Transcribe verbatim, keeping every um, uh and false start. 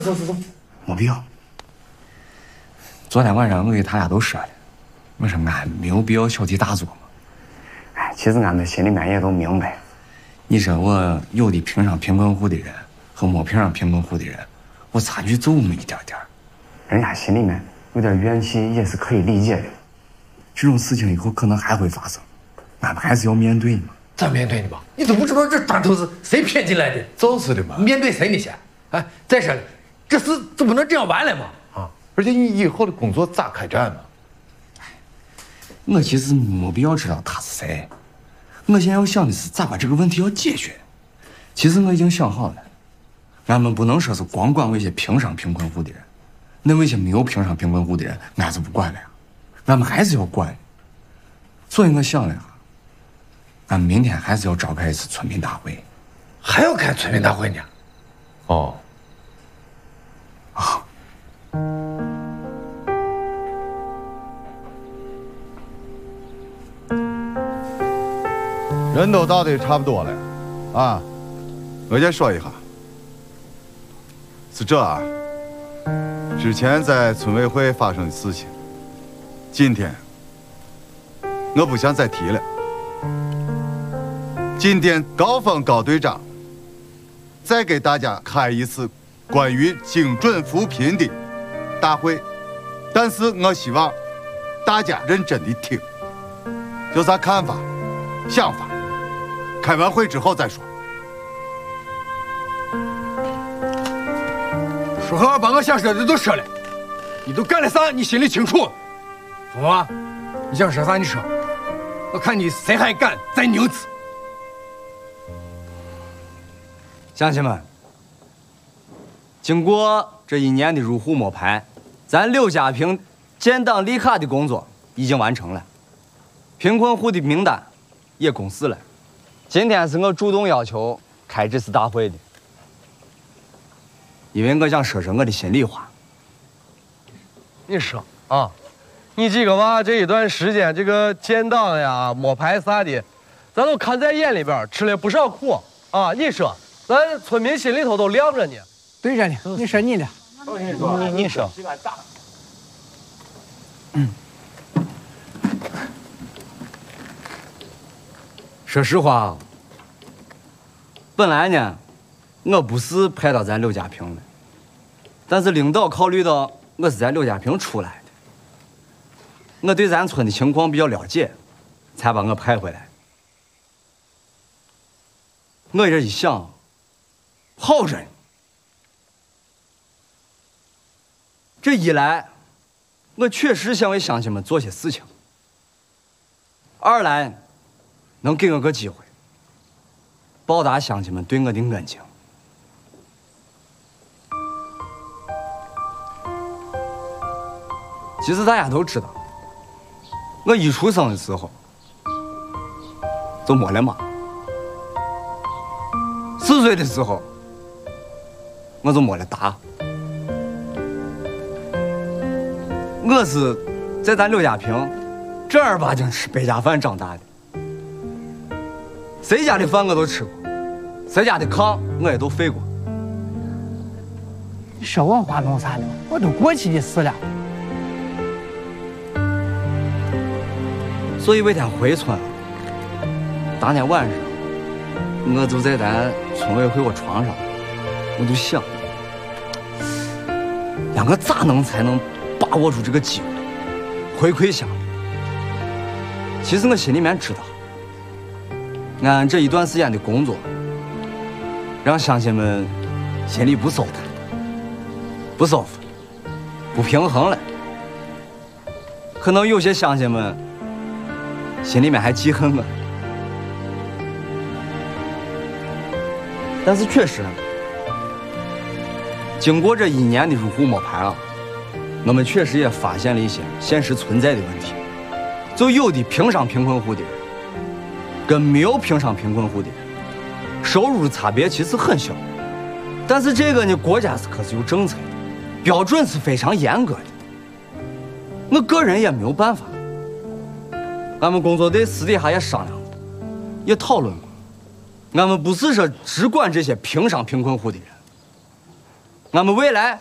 走走走， 没必要。昨天晚上我给他俩都说了，我说俺没有必要小题大做嘛。哎，其实俺们心里面也都明白。你说我有的评上贫困户的人和没评上贫困户的人，我差距就那么一点点，人家心里面有点怨气也是可以理解的。这种事情以后可能还会发生，俺们还是要面对嘛。 咋面对你吧？你都不知道这砖头是谁骗进来的， 就是的嘛。 面对谁呢先？哎，再说了，这事就不能这样完了嘛？ 啊！而且你以后的工作咋开展呢？ 我其实没必要知道他是谁，我现在要想的是咋把这个问题要解决。其实我已经想好了，俺们不能说是光管那些评上贫困户的人，那那些没有评上贫困户的人，俺就不管了呀。俺们还是要管。所以我想了呀，俺们明天还是要召开一次村民大会。 还要开村民大会呢？ 哦。 啊。 人都到的差不多了，啊，我先说一下，是这啊，之前在村委会发生的事情，今天我不想再提了。今天高峰高队长再给大家开一次关于精准扶贫的大会，但是我希望大家认真的听，有啥看法、想法。开完会之后再说。 说好把我想说的都说了，你都干了啥？你心里清楚。凤凰，你想说啥你说，我看你谁还敢再拧次。 乡亲们，经过这一年的入户摸排，咱刘家坪建档立卡的工作已经完成了，贫困户的名单也公示了。今天是我主动要求开这次大会的，因为我想说说我的心里话。 你说啊，你几个娃这一段时间这个建档呀、摸排啥的，咱都看在眼里边，吃了不少苦啊。你说，咱村民心里头都凉着呢。 对着呢，你说你的， 你你说。 嗯。说实话，本来呢，我不是派到咱刘家坪的，但是领导考虑到我是在刘家坪出来的，我对咱村的情况比较了解，才把我派回来。我这一想，好着呢。这一来，我确实想为乡亲们做些事情；二来，能给我个机会，报答乡亲们对我的恩情。其实大家都知道，我一出生的时候就没了妈，四岁的时候我就没了大。我是在咱刘家坪正儿八经吃百家饭长大的。谁家的饭我都吃过，谁家的炕我也都废过。 你说我话弄啥呢？我都过去的事了。 所以那天回村，当天晚上，我就在咱村委会我床上，我就想，呀，我咋能才能把握住这个机会，回馈乡里？其实我心里面知道。俺这一段时间的工作，让乡亲们心里不舒坦、不舒服、不平衡了。可能有些乡亲们心里面还记恨我，但是确实，经过这一年的入户摸排啊，我们确实也发现了一些现实存在的问题，就有的评上贫困户的人。跟没有评上贫困户的人，收入的差别其实很小，但是这个呢，国家是可是有政策的，标准是非常严格的。我个人也没有办法。俺们工作队私底下也商量过，也讨论过，俺们不是说只管这些评上贫困户的人， 俺们未来